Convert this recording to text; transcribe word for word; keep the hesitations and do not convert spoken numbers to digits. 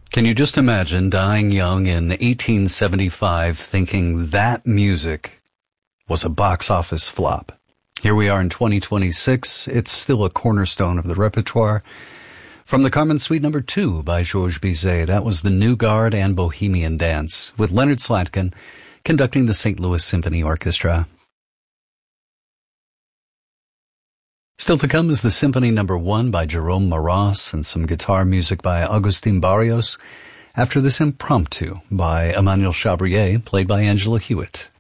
Can you just imagine dying young in eighteen seventy-five thinking that music was a box office flop? Here we are in twenty twenty-six. It's still a cornerstone of the repertoire. From the Carmen Suite number two by Georges Bizet, that was the New Guard and Bohemian Dance, with Leonard Slatkin conducting the Saint Louis Symphony Orchestra. Still to come is the Symphony number one by Jerome Maras and some guitar music by Agustin Barrios, after this Impromptu by Emmanuel Chabrier, played by Angela Hewitt.